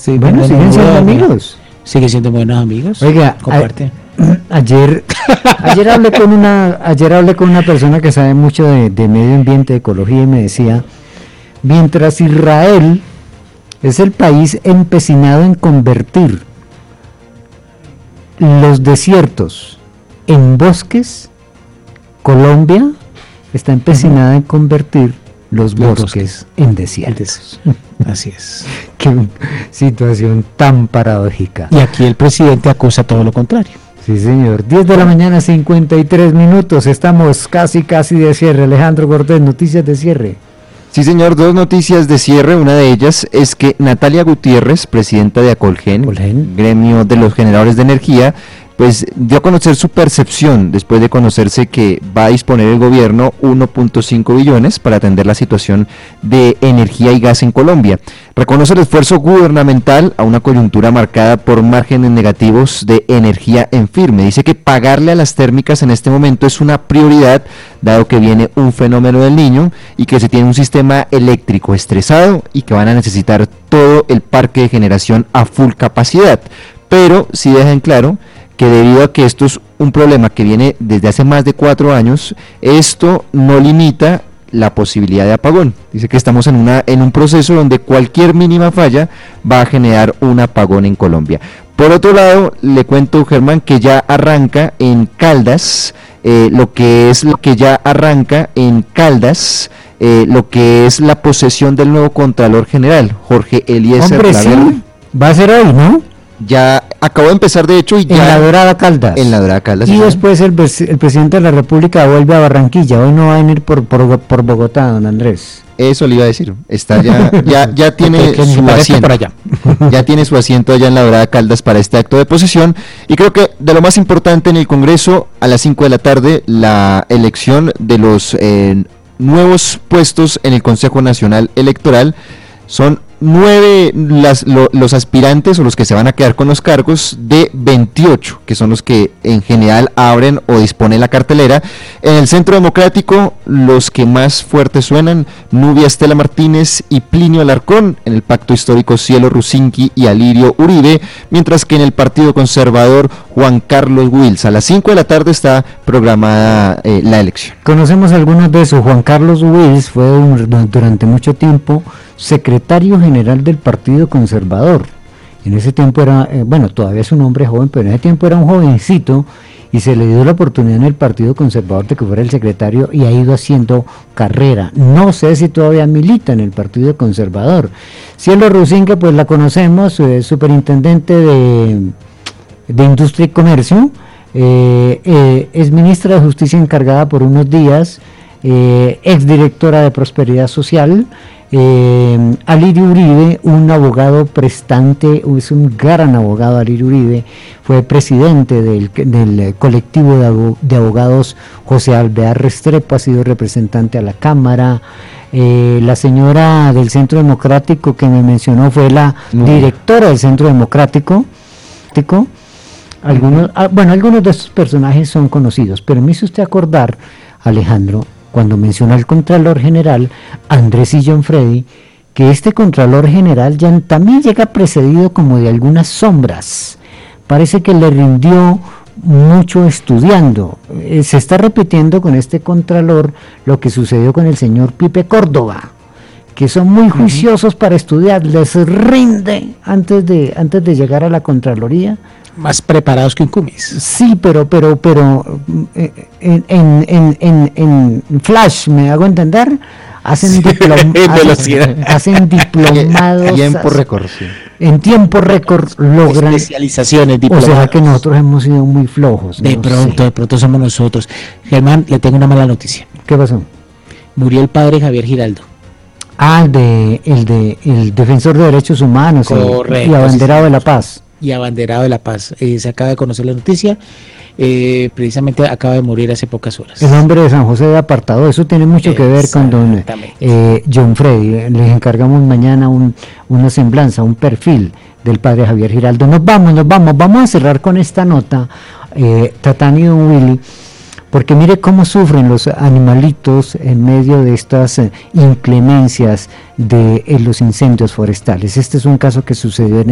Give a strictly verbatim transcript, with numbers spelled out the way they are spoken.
estoy bueno, siguen siendo amigos. Siguen siendo buenos amigos. Oiga, comparte. A, ayer, ayer hablé con una, ayer hablé con una persona que sabe mucho de, de medio ambiente, de ecología, y me decía, mientras Israel es el país empecinado en convertir los desiertos en bosques, Colombia está empecinada en convertir los, los bosques, bosques en desiertos. Así es. Qué situación tan paradójica. Y aquí el presidente acusa todo lo contrario. Sí, señor. diez de la mañana, cincuenta y tres minutos. Estamos casi, casi de cierre. Alejandro Cortés, noticias de cierre. Sí, señor, dos noticias de cierre. Una de ellas es que Natalia Gutiérrez, presidenta de Acolgen, Acolgen, gremio de los generadores de energía, pues dio a conocer su percepción después de conocerse que va a disponer el gobierno uno punto cinco billones para atender la situación de energía y gas en Colombia. Reconoce el esfuerzo gubernamental a una coyuntura marcada por márgenes negativos de energía en firme. Dice que pagarle a las térmicas en este momento es una prioridad, dado que viene un fenómeno del Niño y que se tiene un sistema eléctrico estresado y que van a necesitar todo el parque de generación a full capacidad. Pero sí deja en claro que debido a que esto es un problema que viene desde hace más de cuatro años, esto no limita la posibilidad de apagón. Dice que estamos en una en un proceso donde cualquier mínima falla va a generar un apagón en Colombia. Por otro lado, le cuento, Germán, que ya arranca en Caldas, eh, lo que es lo que ya arranca en Caldas, eh, lo que es la posesión del nuevo Contralor General, Jorge Eliezer. Hombre, sí, va a ser hoy, ¿no? Ya acabó de empezar, de hecho, y ya... En la Dorada Caldas. En la Dorada Caldas. Y sí, después el, el presidente de la República vuelve a Barranquilla. Hoy no va a venir por, por, por Bogotá, don Andrés. Eso le iba a decir. Está ya, ya, ya tiene su asiento. Para allá. Ya tiene su asiento allá en la Dorada Caldas para este acto de posesión. Y creo que de lo más importante en el Congreso, a las cinco de la tarde, la elección de los eh, nuevos puestos en el Consejo Nacional Electoral. Son nueve las, lo, los aspirantes o los que se van a quedar con los cargos de veintiocho, que son los que en general abren o disponen la cartelera. En el Centro Democrático, los que más fuertes suenan, Nubia Estela Martínez y Plinio Alarcón. En el Pacto Histórico, Cielo Rusinqui y Alirio Uribe, mientras que en el Partido Conservador, Juan Carlos Wills. A las cinco de la tarde está programada eh, la elección. Conocemos algunos de esos. Juan Carlos Wills fue un, durante mucho tiempo secretario general del Partido Conservador. En ese tiempo era, eh, bueno, todavía es un hombre joven, pero en ese tiempo era un jovencito y se le dio la oportunidad en el Partido Conservador de que fuera el secretario y ha ido haciendo carrera. No sé si todavía milita en el Partido Conservador. Cielo Rusinque, pues la conocemos, es superintendente de, de Industria y Comercio, eh, eh, es ministra de Justicia encargada por unos días, eh, exdirectora de Prosperidad Social. Eh, Alirio Uribe, un abogado prestante, es un gran abogado. Alirio Uribe fue presidente del, del colectivo de, abo, de abogados José Alvear Restrepo, ha sido representante a la Cámara. Eh, la señora del Centro Democrático que me mencionó fue la no. directora del Centro Democrático. Algunos, ah, bueno, algunos de estos personajes son conocidos, pero me hizo usted acordar, Alejandro, cuando menciona al Contralor General, Andrés Sillón Freddy, que este Contralor General ya también llega precedido como de algunas sombras. Parece que le rindió mucho estudiando. Eh, se está repitiendo con este Contralor lo que sucedió con el señor Pipe Córdoba, que son muy juiciosos uh-huh. para estudiar, les rinde antes de, antes de llegar a la Contraloría. Más preparados que un cumis. Sí, pero pero pero en, en, en, en, en flash, me hago entender, hacen, sí, diplom, hacen, hacen diplomados. Tiempo récord. Sí. En tiempo récord logran. Especializaciones, diplomados. O sea que nosotros hemos sido muy flojos. De no pronto, sé. de pronto somos nosotros. Germán, le tengo una mala noticia. ¿Qué pasó? Murió el padre Javier Giraldo. Ah, el de el de el defensor de derechos humanos. Correcto, y abanderado sí, sí. de la paz. Y abanderado de la paz. Eh, se acaba de conocer la noticia, eh, precisamente acaba de morir hace pocas horas. El hombre de San José de Apartado, eso tiene mucho que ver con don eh, John Freddy. Les encargamos mañana un, una semblanza, un perfil del padre Javier Giraldo. Nos vamos, nos vamos, vamos a cerrar con esta nota, eh, Tatán y don Willy, porque mire cómo sufren los animalitos en medio de estas eh, inclemencias de eh, los incendios forestales. Este es un caso que sucedió en